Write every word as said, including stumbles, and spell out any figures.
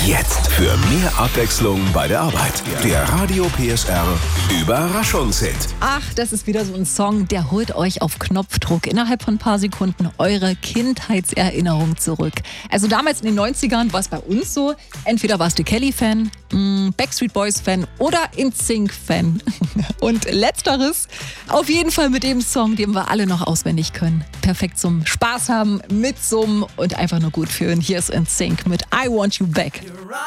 Jetzt für mehr Abwechslung bei der Arbeit. Der Radio P S R Überraschungshit. Ach, das ist wieder so ein Song, der holt euch auf Knopfdruck innerhalb von ein paar Sekunden eure Kindheitserinnerung zurück. Also damals in den neunzigern war es bei uns so, entweder warst du Kelly-Fan, Backstreet Boys-Fan oder N Sync-Fan. Und letzteres auf jeden Fall mit dem Song, den wir alle noch auswendig können. Perfekt zum Spaß haben, mitsummen und einfach nur gut fühlen. Hier ist N Sync mit I Want You Back.